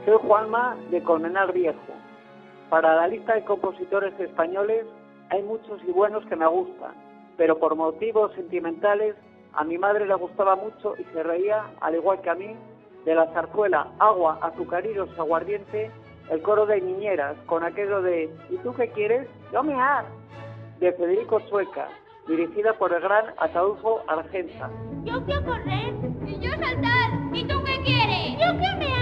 Soy Juanma de Colmenar Viejo. Para la lista de compositores españoles hay muchos y buenos que me gustan, pero por motivos sentimentales a mi madre le gustaba mucho y se reía, al igual que a mí, de la zarzuela Agua, Azucariros, Aguardiente, el coro de niñeras, con aquello de ¿y tú qué quieres? ¡Yo mear! De Federico Sueca, dirigida por el gran Ataulfo Argenta. Yo quiero correr. Y yo saltar. ¿Y tú qué quieres? Yo quiero mear.